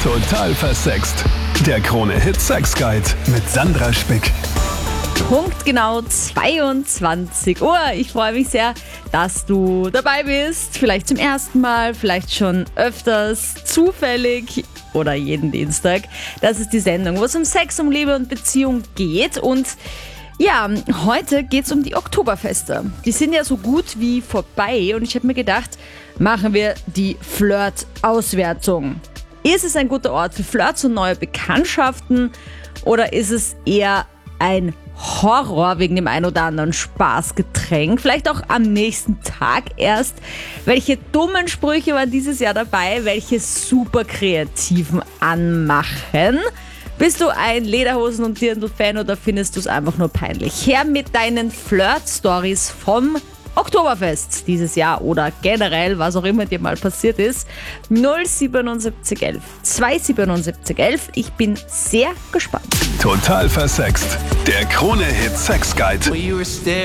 Total versext. Der Krone-Hit Sex Guide mit Sandra Spick. Punktgenau 22 Uhr. Ich freue mich sehr, dass du dabei bist. Vielleicht zum ersten Mal, vielleicht schon öfters, zufällig oder jeden Dienstag. Das ist die Sendung, wo es um Sex, um Liebe und Beziehung geht. Und ja, heute geht es um die Oktoberfeste. Die sind ja so gut wie vorbei und ich habe mir gedacht, machen wir die Flirt-Auswertung. Ist es ein guter Ort für Flirts und neue Bekanntschaften oder ist es eher ein Horror wegen dem ein oder anderen Spaßgetränk? Vielleicht auch am nächsten Tag erst. Welche dummen Sprüche waren dieses Jahr dabei? Welche super kreativen anmachen? Bist du ein Lederhosen- und Dirndl-Fan oder findest du es einfach nur peinlich? Her mit deinen Flirt-Stories vom Oktoberfest dieses Jahr oder generell, was auch immer dir mal passiert ist. 07711 27711. Ich bin sehr gespannt. Total versext. Der Krone-Hit Sex Guide.